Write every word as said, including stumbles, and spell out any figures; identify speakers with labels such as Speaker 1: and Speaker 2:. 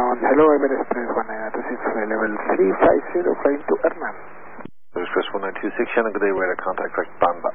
Speaker 1: on hello Emirates Express one nine two six level three five zero flying to Ernan.
Speaker 2: Express one nine two six, Shannon, good day, we're at contact correct, stand by.